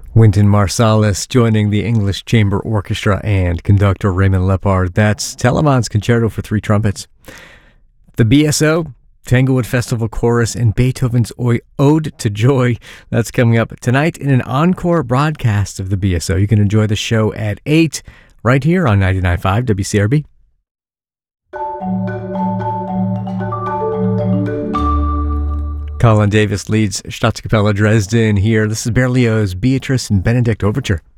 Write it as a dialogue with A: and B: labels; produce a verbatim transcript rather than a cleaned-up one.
A: Wynton Marsalis joining the English Chamber Orchestra and conductor Raymond Lepard. That's Telemann's Concerto for Three Trumpets. The B S O, Tanglewood Festival Chorus, and Beethoven's Ode to Joy. That's coming up tonight in an encore broadcast of the B S O. You can enjoy the show at eight right here on ninety-nine point five W C R B. Colin Davis leads Staatskapelle Dresden here. This is Berlioz' Beatrice and Benedict Overture.